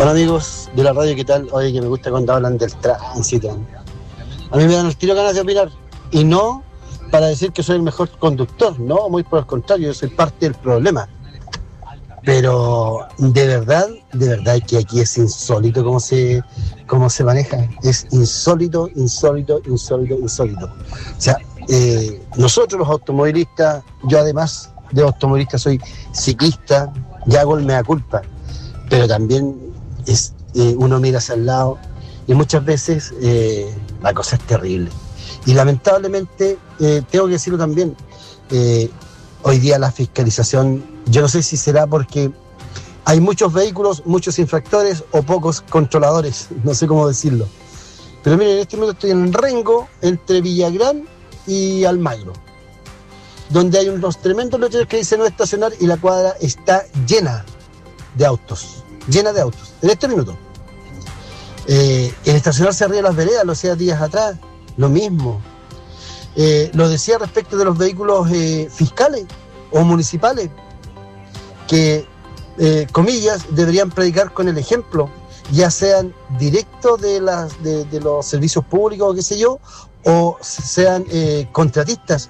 Hola amigos de la radio, ¿qué tal? Oye, que me gusta cuando hablan del tránsito. A mí me dan el tiro ganas de opinar. Y no para decir que soy el mejor conductor, no, muy por el contrario, yo soy parte del problema. Pero de verdad que aquí es insólito cómo se maneja. Es insólito. O sea, nosotros los automovilistas, yo además de automovilista soy ciclista, y hago el mea culpa. Pero también uno mira hacia el lado y muchas veces la cosa es terrible. Y lamentablemente, tengo que decirlo también, hoy día la fiscalización, yo no sé si será porque hay muchos vehículos, muchos infractores o pocos controladores, no sé cómo decirlo. Pero miren, en este momento estoy en Rengo, entre Villagrán y Almagro, donde hay unos tremendos letreros que dicen no estacionar y la cuadra está llena de autos, en este minuto. El estacionarse arriba de las veredas, lo hacía días atrás, lo mismo. Lo decía respecto de los vehículos fiscales o municipales, que, comillas, deberían predicar con el ejemplo, ya sean directos de los servicios públicos o qué sé yo, o sean contratistas,